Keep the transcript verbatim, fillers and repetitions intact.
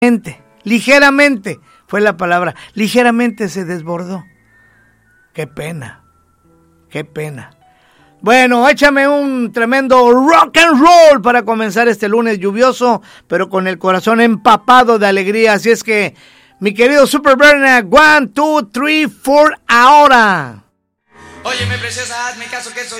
ligeramente, fue la palabra, ligeramente se desbordó. Qué pena, qué pena. Bueno, échame un tremendo rock and roll para comenzar este lunes lluvioso, pero con el corazón empapado de alegría. Así es que, mi querido Super Berna, one, two, three, four, ahora. Óyeme, preciosa, hazme caso que soy